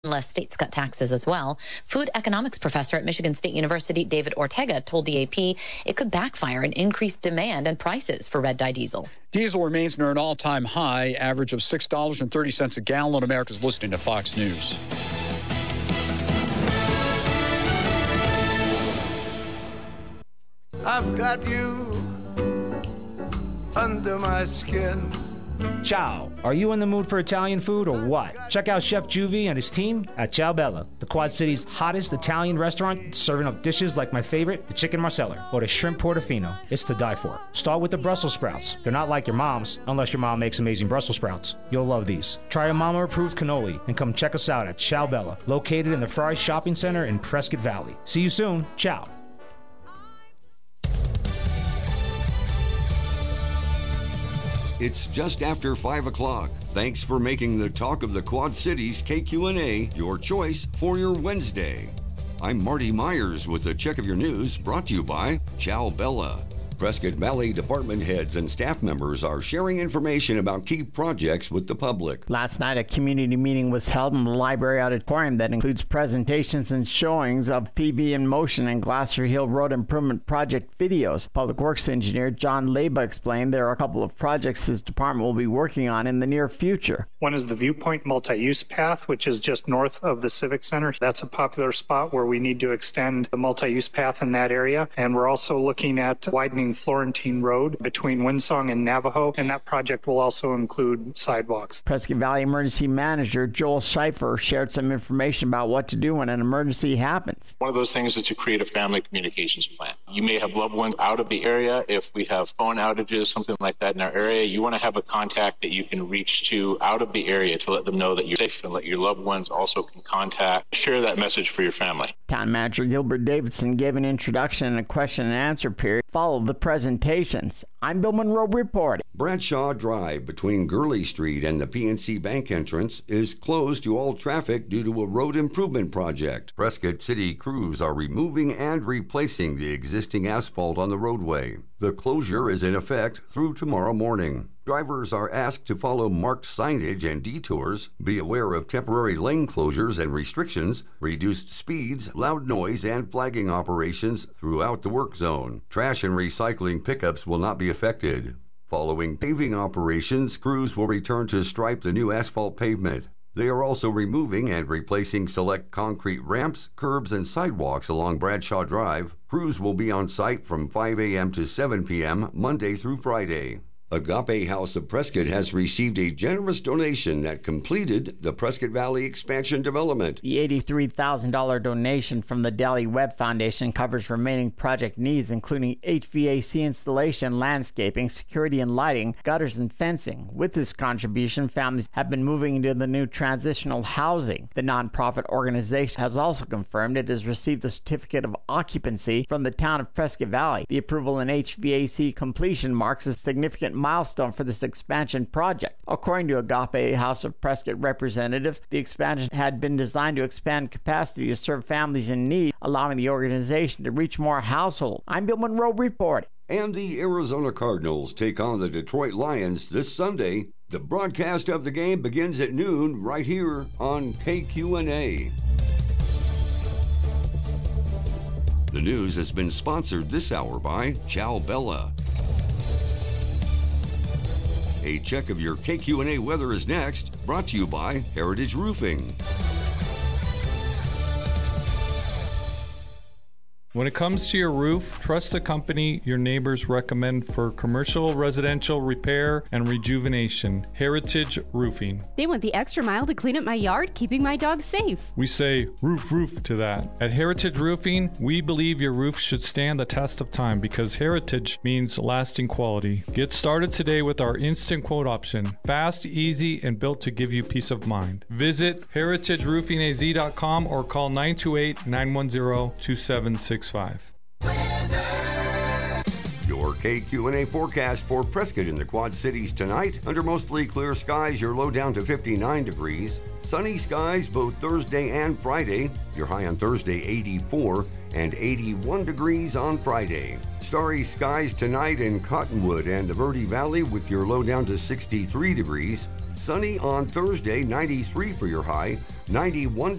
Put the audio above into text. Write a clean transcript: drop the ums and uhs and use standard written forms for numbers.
unless states cut taxes as well. Food economics professor at Michigan State University, David Ortega, told the AP it could backfire and increase demand and prices for red dye diesel. Diesel remains near an all-time high, average of $6.30 a gallon. America's listening to Fox News. I've got you under my skin. Ciao. Are you in the mood for Italian food or what? Check out Chef Juvie and his team at Ciao Bella, the Quad City's hottest Italian restaurant, serving up dishes like my favorite, the chicken marsala, or the shrimp portofino. It's to die for. Start with the Brussels sprouts. They're not like your mom's, unless your mom makes amazing Brussels sprouts. You'll love these. Try a mama-approved cannoli and come check us out at Ciao Bella, located in the Fry Shopping Center in Prescott Valley. See you soon. Ciao. It's just after 5 o'clock. Thanks for making the Talk of the Quad Cities KQNA your choice for your Wednesday. I'm Marty Myers with a check of your news brought to you by Ciao Bella. Prescott Valley department heads and staff members are sharing information about key projects with the public. Last night, a community meeting was held in the library auditorium that includes presentations and showings of PV in Motion and Glacier Hill Road Improvement Project videos. Public Works Engineer John Leba explained there are a couple of projects his department will be working on in the near future. One is the Viewpoint Multi-Use Path, which is just north of the Civic Center. That's a popular spot where we need to extend the multi-use path in that area. And we're also looking at widening Florentine Road between Winsong and Navajo, and that project will also include sidewalks. Prescott Valley Emergency Manager Joel Schleifer shared some information about what to do when an emergency happens. One of those things is to create a family communications plan. You may have loved ones out of the area. If we have phone outages, something like that in our area, you want to have a contact that you can reach to out of the area to let them know that you're safe and let your loved ones also can contact. Share that message for your family. Town Manager Gilbert Davidson gave an introduction and a question and answer period, followed the presentations. I'm Bill Monroe reporting. Bradshaw Drive between Gurley Street and the PNC Bank entrance is closed to all traffic due to a road improvement project. Prescott City crews are removing and replacing the existing asphalt on the roadway. The closure is in effect through tomorrow morning. Drivers are asked to follow marked signage and detours, be aware of temporary lane closures and restrictions, reduced speeds, loud noise, and flagging operations throughout the work zone. Trash and recycling pickups will not be affected. Following paving operations, crews will return to stripe the new asphalt pavement. They are also removing and replacing select concrete ramps, curbs, and sidewalks along Bradshaw Drive. Crews will be on site from 5 a.m. to 7 p.m. Monday through Friday. Agape House of Prescott has received a generous donation that completed the Prescott Valley Expansion Development. The $83,000 donation from the Dally Webb Foundation covers remaining project needs, including HVAC installation, landscaping, security and lighting, gutters and fencing. With this contribution, families have been moving into the new transitional housing. The nonprofit organization has also confirmed it has received a certificate of occupancy from the town of Prescott Valley. The approval in HVAC completion marks a significant milestone for this expansion project. According to Agape House of Prescott representatives, the expansion had been designed to expand capacity to serve families in need, allowing the organization to reach more households. I'm Bill Monroe reporting. And the Arizona Cardinals take on the Detroit Lions this Sunday. The broadcast of the game begins at noon right here on KQNA. The news has been sponsored this hour by Ciao Bella. A check of your KQNA weather is next, brought to you by Heritage Roofing. When it comes to your roof, trust the company your neighbors recommend for commercial, residential repair and rejuvenation. Heritage Roofing. They went the extra mile to clean up my yard, keeping my dog safe. We say roof, roof to that. At Heritage Roofing, we believe your roof should stand the test of time because heritage means lasting quality. Get started today with our instant quote option. Fast, easy, and built to give you peace of mind. Visit heritageroofingaz.com or call 928-910-2765. Your KQNA forecast for Prescott in the Quad Cities tonight. Under mostly clear skies, your low down to 59 degrees. Sunny skies both Thursday and Friday. Your high on Thursday 84 and 81 degrees on Friday. Starry skies tonight in Cottonwood and the Verde Valley with your low down to 63 degrees. Sunny on Thursday 93 for your high. 91